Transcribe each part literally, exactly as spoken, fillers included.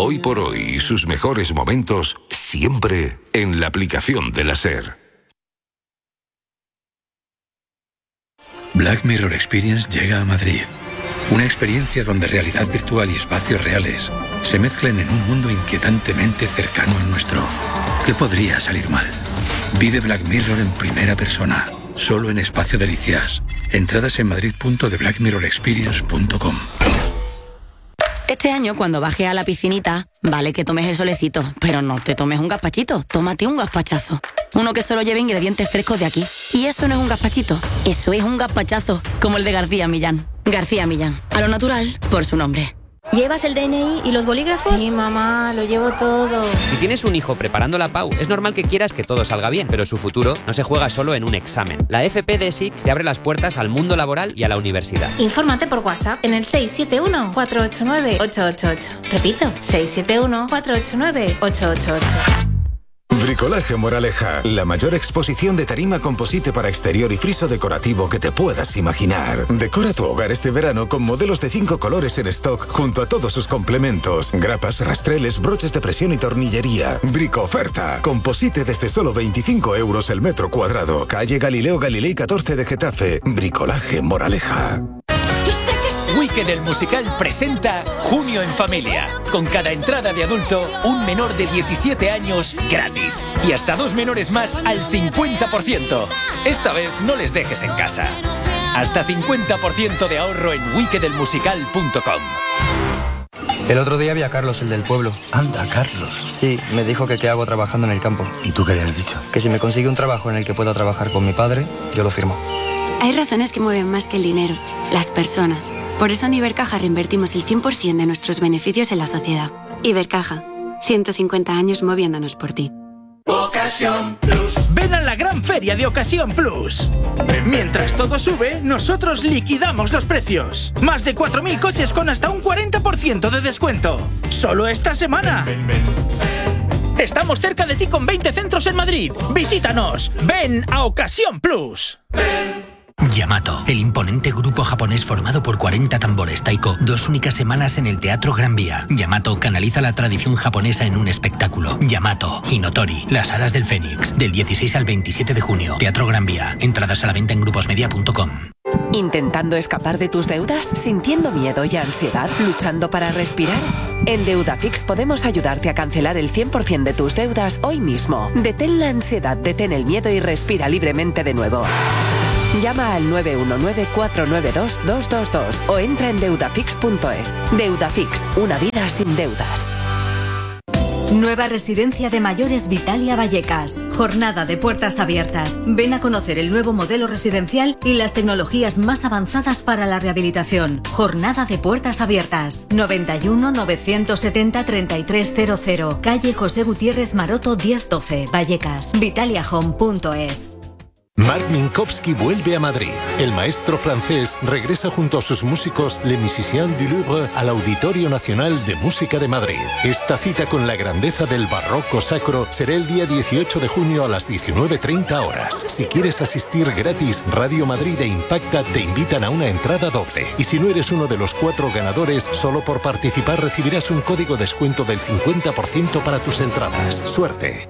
Hoy por hoy y sus mejores momentos siempre en la aplicación de la SER. Black Mirror Experience llega a Madrid. Una experiencia donde realidad virtual y espacios reales se mezclan en un mundo inquietantemente cercano al nuestro. ¿Qué podría salir mal? Vive Black Mirror en primera persona, solo en Espacio Delicias. Entradas en madrid punto de black mirror experience punto com. Este año, cuando bajes a la piscinita, vale que tomes el solecito, pero no te tomes un gazpachito, tómate un gazpachazo. Uno que solo lleve ingredientes frescos de aquí. Y eso no es un gazpachito, eso es un gazpachazo, como el de García Millán. García Millán, a lo natural, por su nombre. ¿Llevas el D N I y los bolígrafos? Sí, mamá, lo llevo todo. Si tienes un hijo preparando la P A U, es normal que quieras que todo salga bien, pero su futuro no se juega solo en un examen. La F P de S I C te abre las puertas al mundo laboral y a la universidad. Infórmate por WhatsApp en el seis siete uno, cuatro ocho nueve, ocho ocho ocho. Repito, seis siete uno, cuatro ocho nueve, ocho ocho ocho. Bricolaje Moraleja, la mayor exposición de tarima composite para exterior y friso decorativo que te puedas imaginar. Decora tu hogar este verano con modelos de cinco colores en stock junto a todos sus complementos, grapas, rastreles, broches de presión y tornillería. Brico oferta, composite desde solo veinticinco euros el metro cuadrado. Calle Galileo Galilei catorce de Getafe. Bricolaje Moraleja. Wicked el musical presenta Junio en Familia. Con cada entrada de adulto, un menor de diecisiete años gratis. Y hasta dos menores más al cincuenta por ciento. Esta vez no les dejes en casa. Hasta cincuenta por ciento de ahorro en wicked el musical punto com. El otro día vi a Carlos, el del pueblo. Anda, Carlos. Sí, me dijo que qué hago trabajando en el campo. ¿Y tú qué le has dicho? Que si me consigue un trabajo en el que pueda trabajar con mi padre, yo lo firmo. Hay razones que mueven más que el dinero, las personas. Por eso en Ibercaja reinvertimos el cien por ciento de nuestros beneficios en la sociedad. Ibercaja, ciento cincuenta años moviéndonos por ti. Ocasión Plus. Ven a la gran feria de Ocasión Plus. Mientras todo sube, nosotros liquidamos los precios. Más de cuatro mil coches con hasta un cuarenta por ciento de descuento. Solo esta semana. Ven, ven, ven. Estamos cerca de ti con veinte centros en Madrid. Visítanos. Ven a Ocasión Plus. Ven. Yamato, el imponente grupo japonés formado por cuarenta tambores taiko, dos únicas semanas en el Teatro Gran Vía. Yamato canaliza la tradición japonesa en un espectáculo. Yamato, Hinotori, Las Alas del Fénix, del dieciséis al veintisiete de junio. Teatro Gran Vía. Entradas a la venta en gruposmedia punto com. ¿Intentando escapar de tus deudas? ¿Sintiendo miedo y ansiedad? ¿Luchando para respirar? En Deudafix podemos ayudarte a cancelar el cien por ciento de tus deudas hoy mismo. Detén la ansiedad, detén el miedo y respira libremente de nuevo. Llama al nueve uno nueve, cuatro nueve dos, dos dos dos o entra en deudafix punto es. Deudafix, una vida sin deudas. Nueva residencia de mayores Vitalia Vallecas. Jornada de puertas abiertas. Ven a conocer el nuevo modelo residencial y las tecnologías más avanzadas para la rehabilitación. Jornada de puertas abiertas. noventa y uno, novecientos setenta, treinta y tres cero cero. Calle José Gutiérrez Maroto diez doce. Vallecas. vitalia home punto es. Marc Minkowski vuelve a Madrid. El maestro francés regresa junto a sus músicos Les Musiciens du Louvre al Auditorio Nacional de Música de Madrid. Esta cita con la grandeza del barroco sacro será el día dieciocho de junio a las diecinueve treinta horas. Si quieres asistir gratis, Radio Madrid e Impacta te invitan a una entrada doble. Y si no eres uno de los cuatro ganadores, solo por participar recibirás un código descuento del cincuenta por ciento para tus entradas. ¡Suerte!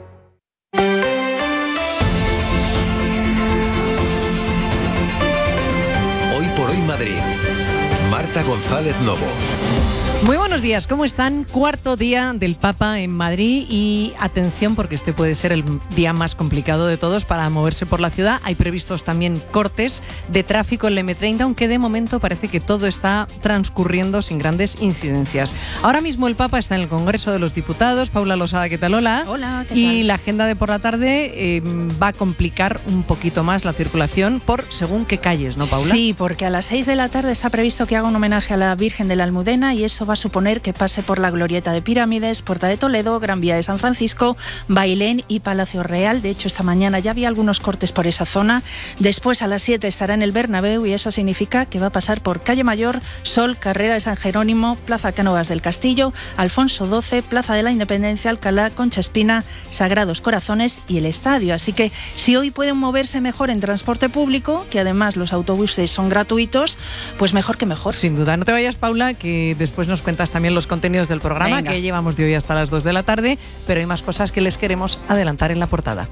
Madrid. Marta González Novo. Muy buenos días, ¿cómo están? Cuarto día del Papa en Madrid y atención porque este puede ser el día más complicado de todos para moverse por la ciudad. Hay previstos también cortes de tráfico en la eme treinta, aunque de momento parece que todo está transcurriendo sin grandes incidencias. Ahora mismo el Papa está en el Congreso de los Diputados. Paula Losada, ¿qué tal? Hola. Hola, ¿qué y tal? La agenda de por la tarde eh, va a complicar un poquito más la circulación por según qué calles, ¿no, Paula? Sí, porque a las seis de la tarde está previsto que haga un homenaje a la Virgen de la Almudena y eso va a suponer que pase por la Glorieta de Pirámides, Puerta de Toledo, Gran Vía de San Francisco, Bailén y Palacio Real. De hecho, esta mañana ya había algunos cortes por esa zona. Después, a las siete, estará en el Bernabéu y eso significa que va a pasar por Calle Mayor, Sol, Carrera de San Jerónimo, Plaza Cánovas del Castillo, Alfonso doce, Plaza de la Independencia, Alcalá, Concha Espina, Sagrados Corazones y el Estadio. Así que si hoy pueden moverse mejor en transporte público, que además los autobuses son gratuitos, pues mejor que mejor. Sin duda. No te vayas, Paula, que después nos nos cuentas también los contenidos del programa. Venga. Que llevamos de hoy hasta las dos de la tarde, pero hay más cosas que les queremos adelantar en la portada.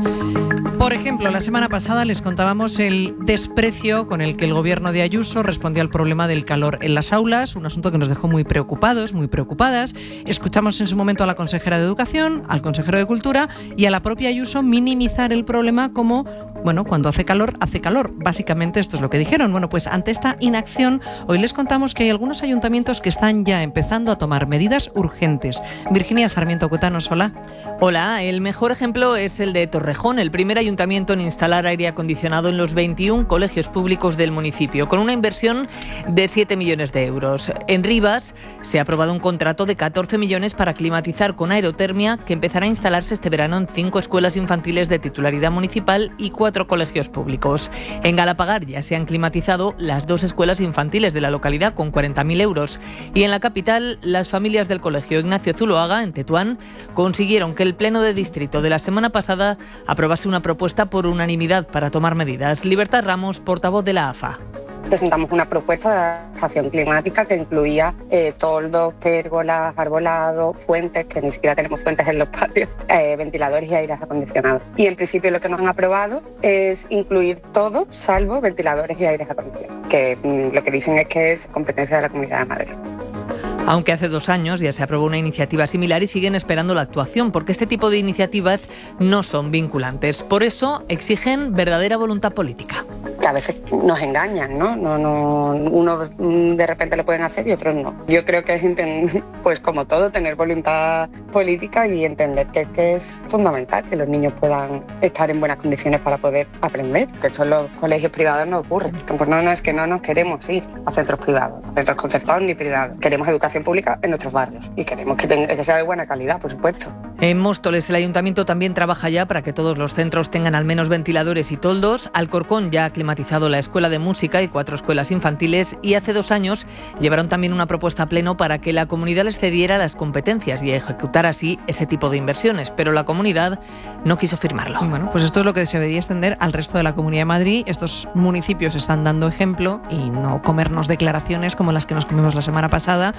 Por ejemplo, la semana pasada les contábamos el desprecio con el que el gobierno de Ayuso respondió al problema del calor en las aulas, un asunto que nos dejó muy preocupados, muy preocupadas. Escuchamos en su momento a la consejera de Educación, al consejero de Cultura y a la propia Ayuso minimizar el problema como, bueno, cuando hace calor, hace calor. Básicamente esto es lo que dijeron. Bueno, pues ante esta inacción, hoy les contamos que hay algunos ayuntamientos que están ya empezando a tomar medidas urgentes. Virginia Sarmiento Cutanos, hola. Hola, el mejor ejemplo es el de Torrejón, el primer ayuntamiento en instalar aire acondicionado en los veintiún colegios públicos del municipio, con una inversión de siete millones de euros. En Rivas se ha aprobado un contrato de catorce millones para climatizar con aerotermia, que empezará a instalarse este verano en cinco escuelas infantiles de titularidad municipal y cuatro colegios públicos. En Galapagar ya se han climatizado las dos escuelas infantiles de la localidad con cuarenta mil euros. Y en la capital, las familias del colegio Ignacio Zuloaga, en Tetuán, consiguieron que el Pleno de Distrito de la semana pasada aprobase una propuesta por unanimidad para tomar medidas. Libertad Ramos, portavoz de la A F A. Presentamos una propuesta de adaptación climática que incluía eh, toldos, pérgolas, arbolados, fuentes, que ni siquiera tenemos fuentes en los patios, eh, ventiladores y aires acondicionados. Y en principio lo que nos han aprobado es incluir todo salvo ventiladores y aires acondicionados, que mm, lo que dicen es que es competencia de la Comunidad de Madrid. Aunque hace dos años ya se aprobó una iniciativa similar y siguen esperando la actuación, porque este tipo de iniciativas no son vinculantes. Por eso exigen verdadera voluntad política. Que a veces nos engañan, ¿no? No, no uno de repente lo pueden hacer y otros no. Yo creo que es, entender, pues como todo, tener voluntad política y entender que, que es fundamental que los niños puedan estar en buenas condiciones para poder aprender. Que esto en los colegios privados no ocurre. Pues no, no es que no nos queremos ir a centros privados, a centros concertados ni privados. Queremos educación pública en nuestros barrios y queremos que, tenga, que sea de buena calidad, por supuesto. En Móstoles el ayuntamiento también trabaja ya para que todos los centros tengan al menos ventiladores y toldos. Alcorcón ya ha climatizado la escuela de música y cuatro escuelas infantiles y hace dos años llevaron también una propuesta a pleno para que la comunidad les cediera las competencias y ejecutar así ese tipo de inversiones, pero la comunidad no quiso firmarlo. Bueno, pues esto es lo que se debería extender al resto de la Comunidad de Madrid. Estos municipios están dando ejemplo y no comernos declaraciones como las que nos comimos la semana pasada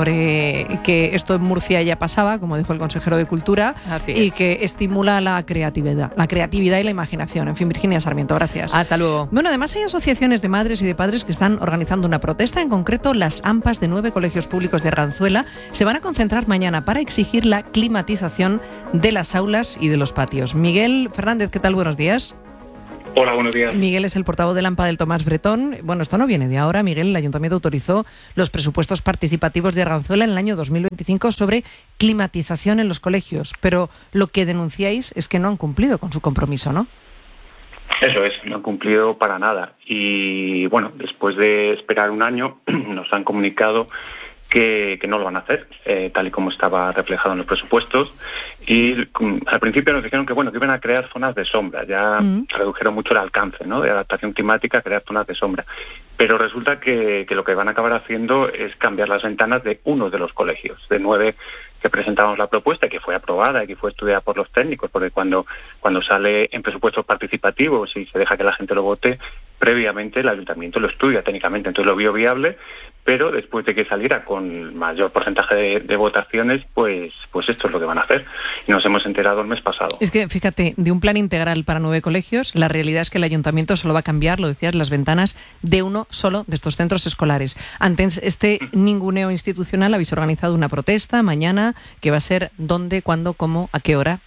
sobre que esto en Murcia ya pasaba, como dijo el consejero de Cultura, Así y es. que estimula la creatividad, la creatividad y la imaginación. En fin, Virginia Sarmiento, gracias. Hasta luego. Bueno, además hay asociaciones de madres y de padres que están organizando una protesta. En concreto, las AMPAs de nueve colegios públicos de Arganzuela se van a concentrar mañana para exigir la climatización de las aulas y de los patios. Miguel Fernández, ¿qué tal? Buenos días. Hola, buenos días. Miguel es el portavoz del AMPA del Tomás Bretón. Bueno, esto no viene de ahora, Miguel. El Ayuntamiento autorizó los presupuestos participativos de Arganzuela en el año dos mil veinticinco sobre climatización en los colegios. Pero lo que denunciáis es que no han cumplido con su compromiso, ¿no? Eso es, no han cumplido para nada. Y bueno, después de esperar un año, nos han comunicado que, que no lo van a hacer, eh, tal y como estaba reflejado en los presupuestos. Y um, al principio nos dijeron que bueno que iban a crear zonas de sombra, ya mm. redujeron mucho el alcance, ¿no?, de adaptación climática, crear zonas de sombra. Pero resulta que, que lo que van a acabar haciendo es cambiar las ventanas de uno de los colegios, de nueve que presentamos la propuesta, que fue aprobada y que fue estudiada por los técnicos, porque cuando, cuando sale en presupuestos participativos y se deja que la gente lo vote, previamente el ayuntamiento lo estudia técnicamente, entonces lo vio viable, pero después de que saliera con mayor porcentaje de, de votaciones, pues, pues esto es lo que van a hacer. Y nos hemos enterado el mes pasado. Es que, fíjate, de un plan integral para nueve colegios, la realidad es que el ayuntamiento solo va a cambiar, lo decías, las ventanas de uno solo de estos centros escolares. Ante este ninguneo institucional habéis organizado una protesta mañana, que va a ser dónde, cuándo, cómo, a qué hora.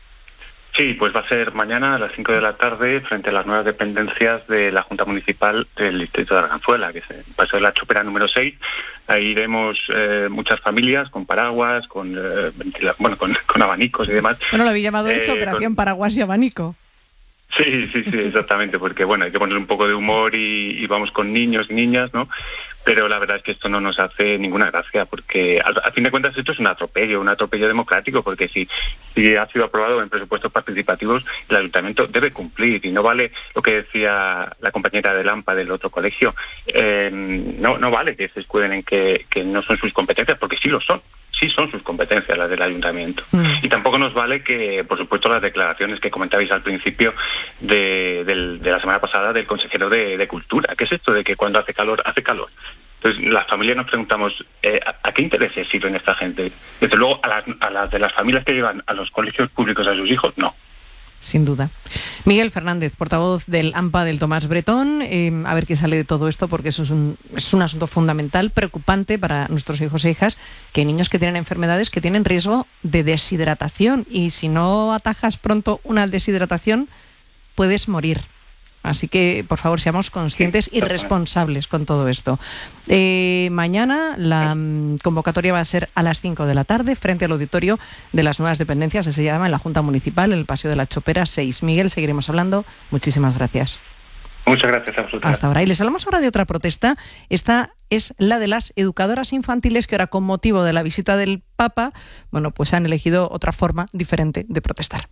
Sí, pues va a ser mañana a las cinco de la tarde frente a las nuevas dependencias de la Junta Municipal del Distrito de Arganzuela, que es el Paseo de la Chopera número seis. Ahí iremos eh, muchas familias con paraguas, con eh, ventila- bueno, con, con abanicos y demás. Bueno, lo habéis llamado de hecho eh, Operación con... Paraguas y Abanico. Sí, sí, sí, exactamente, porque bueno, hay que poner un poco de humor y, y vamos con niños y niñas, ¿no? Pero la verdad es que esto no nos hace ninguna gracia, porque al, al fin de cuentas esto es un atropello, un atropello democrático, porque si, si ha sido aprobado en presupuestos participativos, el ayuntamiento debe cumplir, y no vale lo que decía la compañera de Lampa del otro colegio, eh, no, no vale que se escuden en que, que no son sus competencias, porque sí lo son. Sí son sus competencias las del ayuntamiento. Mm. Y tampoco nos vale que, por supuesto, las declaraciones que comentabais al principio de, del, de la semana pasada del consejero de, de Cultura. ¿Qué es esto de que cuando hace calor, hace calor? Entonces, las familias nos preguntamos, eh, ¿a, ¿a qué intereses sirven esta gente? Desde luego, a las, a las de las familias que llevan a los colegios públicos a sus hijos, no. Sin duda. Miguel Fernández, portavoz del A M P A del Tomás Bretón, eh, a ver qué sale de todo esto, porque eso es un, es un asunto fundamental, preocupante para nuestros hijos e hijas, que hay niños que tienen enfermedades que tienen riesgo de deshidratación, y si no atajas pronto una deshidratación, puedes morir. Así que, por favor, seamos conscientes sí, y responsables con todo esto. Eh, mañana la mm, convocatoria va a ser a las cinco de la tarde frente al auditorio de las nuevas dependencias, que se llama en la Junta Municipal, en el Paseo de la Chopera seis. Miguel, seguiremos hablando. Muchísimas gracias. Muchas gracias a vosotros. Hasta ahora. Y les hablamos ahora de otra protesta. Esta es la de las educadoras infantiles, que ahora, con motivo de la visita del Papa, bueno, pues han elegido otra forma diferente de protestar.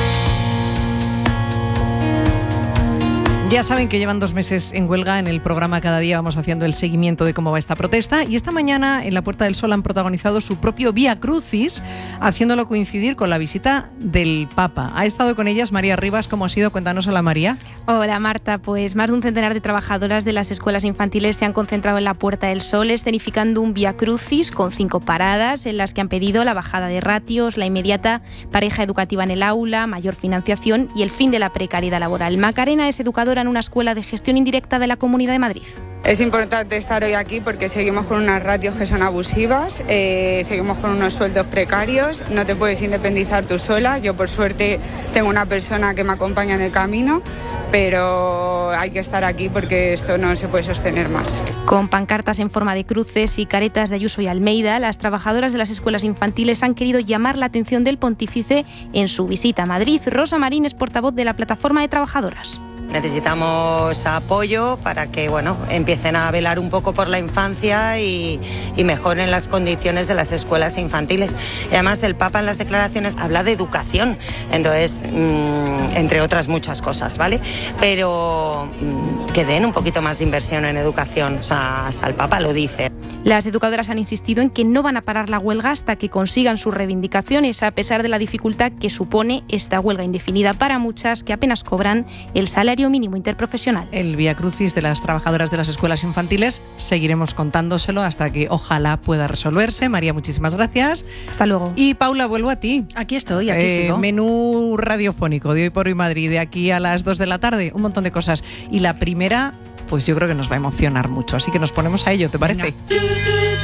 Ya saben que llevan dos meses en huelga. En el programa Cada Día vamos haciendo el seguimiento de cómo va esta protesta, y esta mañana en la Puerta del Sol han protagonizado su propio Vía Crucis, haciéndolo coincidir con la visita del Papa. Ha estado con ellas María Rivas. ¿Cómo ha sido? Cuéntanos. Hola, María. Hola, Marta. Pues más de un centenar de trabajadoras de las escuelas infantiles se han concentrado en la Puerta del Sol, escenificando un Vía Crucis con cinco paradas en las que han pedido la bajada de ratios, la inmediata pareja educativa en el aula, mayor financiación y el fin de la precariedad laboral. Macarena es educadora en una escuela de gestión indirecta de la Comunidad de Madrid. Es importante estar hoy aquí porque seguimos con unas ratios que son abusivas, eh, seguimos con unos sueldos precarios, no te puedes independizar tú sola. Yo, por suerte, tengo una persona que me acompaña en el camino, pero hay que estar aquí porque esto no se puede sostener más. Con pancartas en forma de cruces y caretas de Ayuso y Almeida, las trabajadoras de las escuelas infantiles han querido llamar la atención del pontífice en su visita a Madrid. Rosa Marín es portavoz de la plataforma de trabajadoras. Necesitamos apoyo para que, bueno, empiecen a velar un poco por la infancia y, y mejoren las condiciones de las escuelas infantiles. Y además, el Papa en las declaraciones habla de educación, entonces, mmm, entre otras muchas cosas, ¿vale? Pero mmm, que den un poquito más de inversión en educación, o sea, hasta el Papa lo dice. Las educadoras han insistido en que no van a parar la huelga hasta que consigan sus reivindicaciones, a pesar de la dificultad que supone esta huelga indefinida para muchas que apenas cobran el salario mínimo interprofesional. El Vía Crucis de las trabajadoras de las escuelas infantiles seguiremos contándoselo hasta que ojalá pueda resolverse. María, muchísimas gracias. Hasta luego. Y Paula, vuelvo a ti. Aquí estoy, aquí eh, sigo. Menú radiofónico de Hoy por Hoy Madrid, de aquí a las dos de la tarde, un montón de cosas. Y la primera, pues yo creo que nos va a emocionar mucho, así que nos ponemos a ello, ¿te parece? Venga.